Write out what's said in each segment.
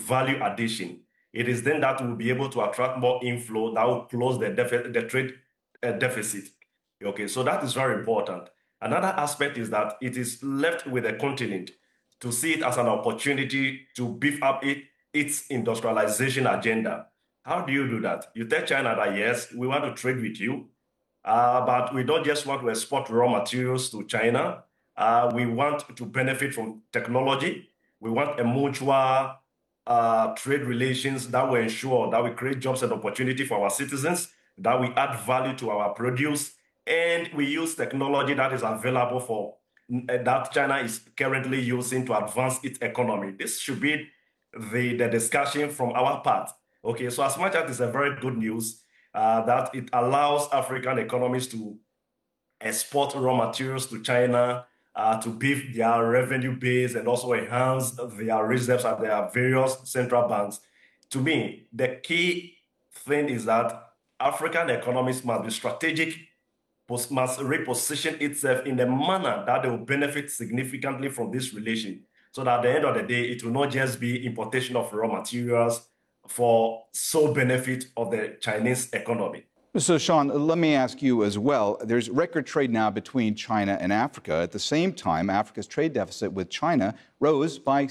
value addition. It is then that we'll be able to attract more inflow that will close the trade deficit. Okay, so that is very important. Another aspect is that it is left with the continent to see it as an opportunity to beef up its industrialization agenda. How do you do that? You tell China that, yes, we want to trade with you, but we don't just want to export raw materials to China. We want to benefit from technology. We want a mutual trade relations that will ensure that we create jobs and opportunity for our citizens, that we add value to our produce, and we use technology that is available for that China is currently using to advance its economy. This should be the discussion from our part. Okay, so as much as it's a very good news that it allows African economies to export raw materials to China, to beef their revenue base and also enhance their reserves at their various central banks. To me, the key thing is that African economies must be strategic, must reposition itself in a manner that they will benefit significantly from this relation. So that at the end of the day, it will not just be importation of raw materials for sole benefit of the Chinese economy. So, Sean, let me ask you as well. There's record trade now between China and Africa. At the same time, Africa's trade deficit with China rose by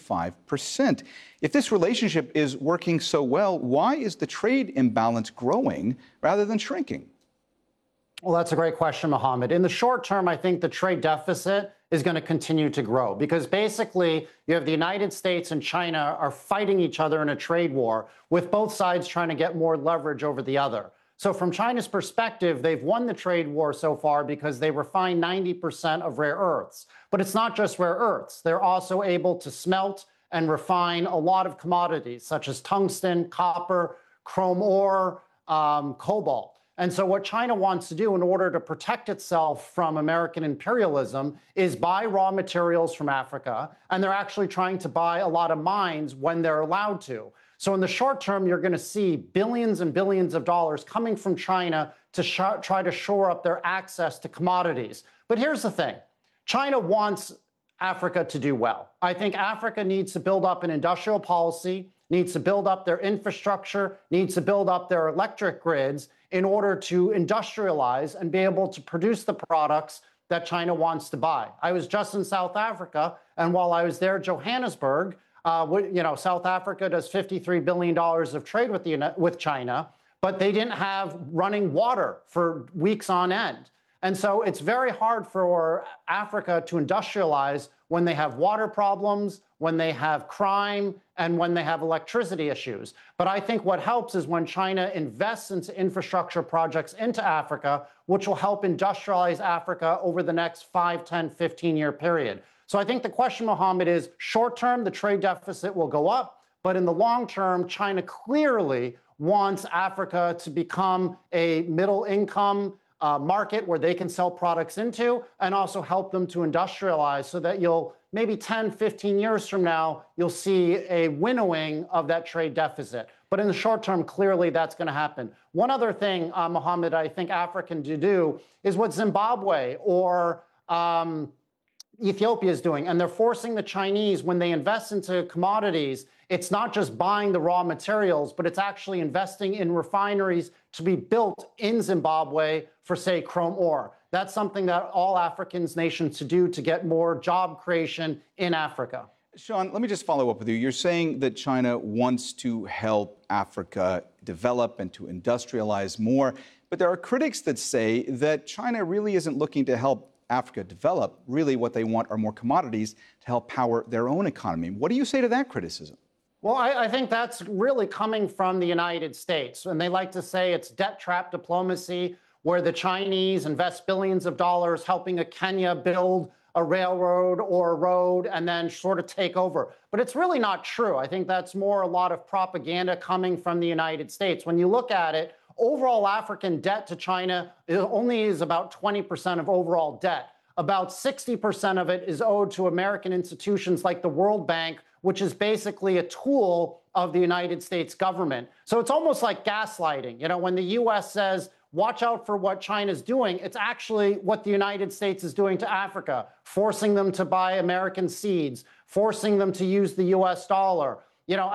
65%. If this relationship is working so well, why is the trade imbalance growing rather than shrinking? Well, that's a great question, Mohammed. In the short term, I think the trade deficit is going to continue to grow because basically you have the United States and China are fighting each other in a trade war with both sides trying to get more leverage over the other. So from China's perspective, they've won the trade war so far because they refine 90% of rare earths. But it's not just rare earths. They're also able to smelt and refine a lot of commodities such as tungsten, copper, chrome ore, cobalt. And so what China wants to do in order to protect itself from American imperialism is buy raw materials from Africa. And they're actually trying to buy a lot of mines when they're allowed to. So in the short term, you're going to see billions and billions of dollars coming from China to try to shore up their access to commodities. But here's the thing. China wants Africa to do well. I think Africa needs to build up an industrial policy, needs to build up their infrastructure, needs to build up their electric grids in order to industrialize and be able to produce the products that China wants to buy. I was just in South Africa, and while I was there, Johannesburg, South Africa does $53 billion of trade with China, but they didn't have running water for weeks on end. And so it's very hard for Africa to industrialize when they have water problems, when they have crime, and when they have electricity issues. But I think what helps is when China invests into infrastructure projects into Africa, which will help industrialize Africa over the next 5, 10, 15-year period. So I think the question, Mohammed, is short term, the trade deficit will go up. But in the long term, China clearly wants Africa to become a middle income market where they can sell products into and also help them to industrialize so that you'll maybe 10, 15 years from now, you'll see a winnowing of that trade deficit. But in the short term, clearly that's going to happen. One other thing, Mohammed, I think Africa can do is what Zimbabwe or Ethiopia is doing. And they're forcing the Chinese, when they invest into commodities, it's not just buying the raw materials, but it's actually investing in refineries to be built in Zimbabwe for, say, chrome ore. That's something that all African nations should do to get more job creation in Africa. Sean, let me just follow up with you. You're saying that China wants to help Africa develop and to industrialize more. But there are critics that say that China really isn't looking to help Africa develop. Really, what they want are more commodities to help power their own economy. What do you say to that criticism? Well, I think that's really coming from the United States. And they like to say it's debt trap diplomacy, where the Chinese invest billions of dollars helping a Kenya build a railroad or a road and then sort of take over. But it's really not true. I think that's more a lot of propaganda coming from the United States. When you look at it, overall African debt to China only is about 20% of overall debt. About 60% of it is owed to American institutions like the World Bank, which is basically a tool of the United States government. So it's almost like gaslighting. You know, when the U.S. says, watch out for what China's doing, it's actually what the United States is doing to Africa, forcing them to buy American seeds, forcing them to use the U.S. dollar. You know,